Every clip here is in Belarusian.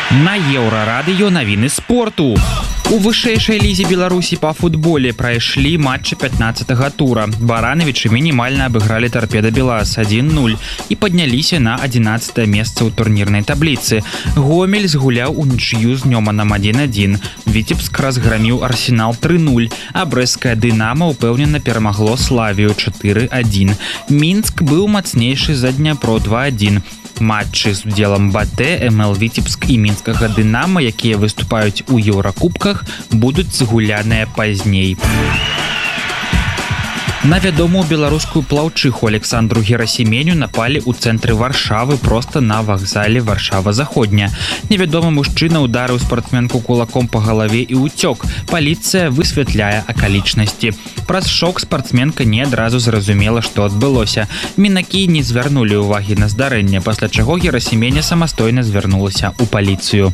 На Еўрарадыё навіны спорту. У вышэйшай лізе Беларусі па футболе прайшлі матчы 15-го тура. Баранавічы мінімальна абыгралі Торпеда Белас 1-0 і падняліся на 11-е месца ў турнірнай табліцы. Гомель згуляў унічыю з Нёманам 1-1. Віцебск разграміў Арсенал 3-0, а брэсцкае Дынамо ўпэўнена перамагло Славію 4-1. Мінск быў мацнейшы за Дняпро 2-1. Матчы з удзелам БТ, МЛ Віцебск і мінскага Дынама, якія выступаюць у Еўракубках, будуць згуляныя пазней. На вядомую беларускую плаўчыху Александру Герасіменю напалі ў цэнтры Варшавы проста на вакзале Варшава-Заходня. Невядомы мужчына ударыў спартсменку кулаком па галаве і ўцёк. Паліцыя высвятляе акалічнасці. Праз шок спартсменка не адразу зразумела, што адбылося. Мінакі не звярнулі ўвагі на здарэнне, пасля чаго Герасіменя самастойна звярнулася ў паліцыю.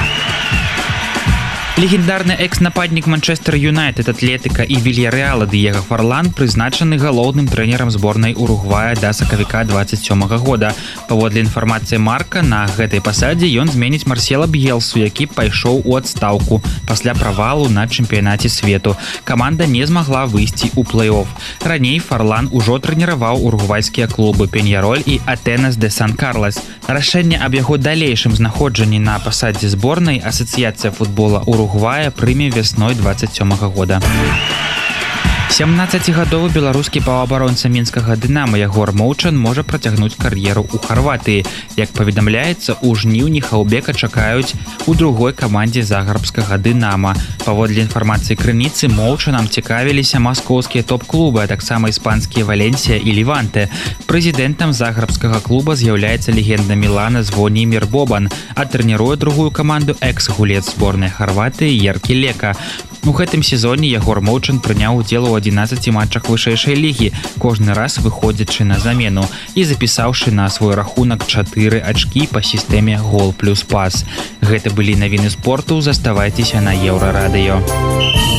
Легендарны экс-нападнік Манчестер Юнайтед, Атлетыка і Вільярэала Дыега Фарлан прызначаны галоўным трэнерам зборнай Уругвая да сакавіка 27-го года. Паводле інфармацыі Марка, на гэтай пасадзе ён зменіць Марсела Б'елсу, які пайшоў у адстаўку пасля правалу на чэмпіянаце свету. Каманда не змагла выйсці ў плэй-оф. Раней Фарлан ужо трэніраваў уругвайскія клубы Пеньяроль і Атенас де Сан-Карлес. Рашэнне аб яго далейшым знаходжанні на пасадзе зборнай Асацыяцыя футбола Уругвая прыме вясной 27-го года. 17-гадовы беларускі паўабаронца мінскага Дынама Ягор Моўчан можа працягнуць кар'еру ў Харватыі. Як паведамляецца, у жніўні Хаўбека чакаюць у другой камандзе загарбскага Дынама. Паводле інфармацыі крыніцы, Моўчанам цікавіліся маскоўскія топ-клубы, а таксама іспанскія Валенсія і Леванте. Прэзідэнтам загарбскага клуба з'яўляецца легенда Мілана Звонімір Бобан, а трэніруе другую каманду экс-гулец зборнай Харватыі Еркі Лека. У гэтым сезоне Ягор Моўчан прыняў удзел у 11 матчах вышэйшай лігі, кожны раз выходзячы на замену і запісаўшы на свой рахунак 4 ачкі па сістэме гол плюс пас. Гэта былі навіны спорту, заставайцеся на Еўрарадыё.